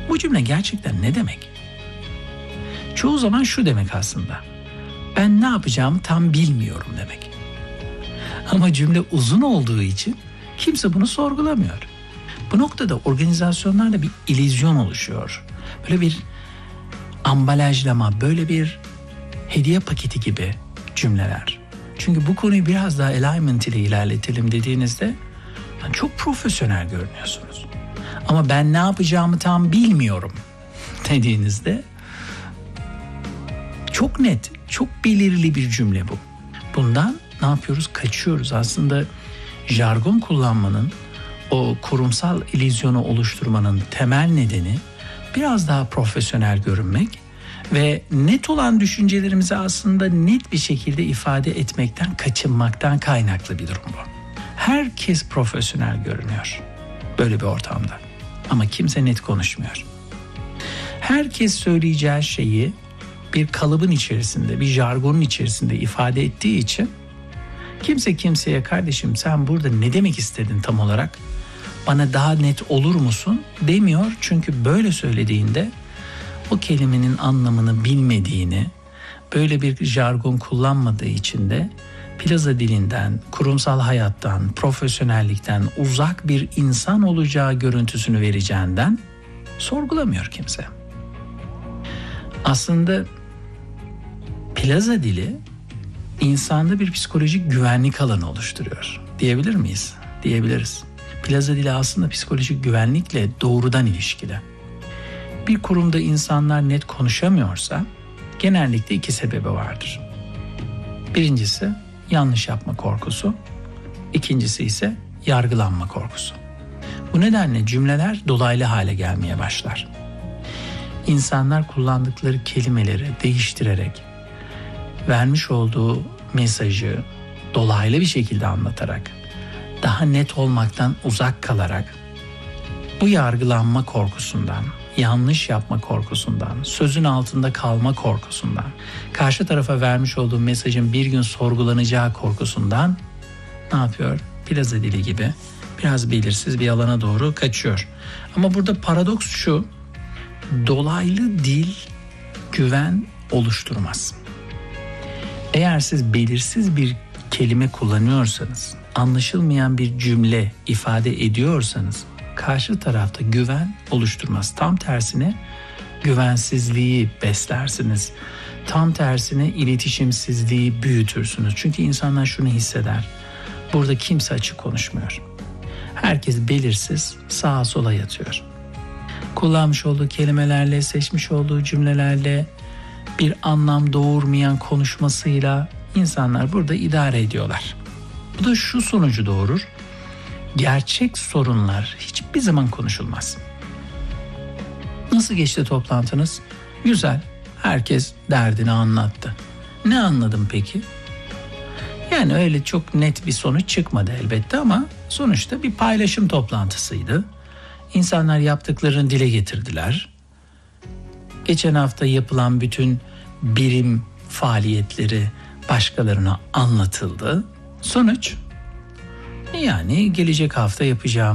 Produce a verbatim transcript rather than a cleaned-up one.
Bu cümle gerçekten ne demek? Çoğu zaman şu demek aslında. Ben ne yapacağımı tam bilmiyorum demek. Ama cümle uzun olduğu için kimse bunu sorgulamıyor. Bu noktada organizasyonlarda bir illüzyon oluşuyor. Böyle bir ambalajlama, böyle bir hediye paketi gibi cümleler. Çünkü bu konuyu biraz daha alignment ile ilerletelim dediğinizde yani çok profesyonel görünüyorsunuz. Ama ben ne yapacağımı tam bilmiyorum dediğinizde çok net, çok belirli bir cümle bu. Bundan ne yapıyoruz? Kaçıyoruz. Aslında jargon kullanmanın, o kurumsal illüzyonu oluşturmanın temel nedeni biraz daha profesyonel görünmek ve net olan düşüncelerimizi aslında net bir şekilde ifade etmekten kaçınmaktan kaynaklı bir durum bu. Herkes profesyonel görünüyor böyle bir ortamda ama kimse net konuşmuyor. Herkes söyleyeceği şeyi bir kalıbın içerisinde, bir jargonun içerisinde ifade ettiği için kimse kimseye kardeşim sen burada ne demek istedin tam olarak, bana daha net olur musun demiyor. Çünkü böyle söylediğinde o kelimenin anlamını bilmediğini, böyle bir jargon kullanmadığı için de plaza dilinden, kurumsal hayattan, profesyonellikten uzak bir insan olacağı görüntüsünü vereceğinden sorgulamıyor kimse. Aslında plaza dili insanda bir psikolojik güvenlik alanı oluşturuyor. Diyebilir miyiz? Diyebiliriz. Plaza dili aslında psikolojik güvenlikle doğrudan ilişkili. Bir kurumda insanlar net konuşamıyorsa genellikle iki sebebi vardır. Birincisi yanlış yapma korkusu, ikincisi ise yargılanma korkusu. Bu nedenle cümleler dolaylı hale gelmeye başlar. İnsanlar kullandıkları kelimeleri değiştirerek, vermiş olduğu mesajı dolaylı bir şekilde anlatarak, daha net olmaktan uzak kalarak, bu yargılanma korkusundan, yanlış yapma korkusundan, sözün altında kalma korkusundan, karşı tarafa vermiş olduğu mesajın bir gün sorgulanacağı korkusundan ne yapıyor? Plaza dili gibi biraz belirsiz bir alana doğru kaçıyor. Ama burada paradoks şu, dolaylı dil güven oluşturmaz. Eğer siz belirsiz bir kelime kullanıyorsanız, anlaşılmayan bir cümle ifade ediyorsanız karşı tarafta güven oluşturmaz. Tam tersine güvensizliği beslersiniz. Tam tersine iletişimsizliği büyütürsünüz. Çünkü insanlar şunu hisseder. Burada kimse açık konuşmuyor. Herkes belirsiz, sağa sola yatıyor. Kullanmış olduğu kelimelerle, seçmiş olduğu cümlelerle, bir anlam doğurmayan konuşmasıyla insanlar burada idare ediyorlar. Bu da şu sonucu doğurur. Gerçek sorunlar hiçbir zaman konuşulmaz. Nasıl geçti toplantınız? Güzel. Herkes derdini anlattı. Ne anladın peki? Yani öyle çok net bir sonuç çıkmadı elbette ama sonuçta bir paylaşım toplantısıydı. İnsanlar yaptıklarını dile getirdiler. Geçen hafta yapılan bütün birim faaliyetleri başkalarına anlatıldı. Sonuç? Yani gelecek hafta yapacağım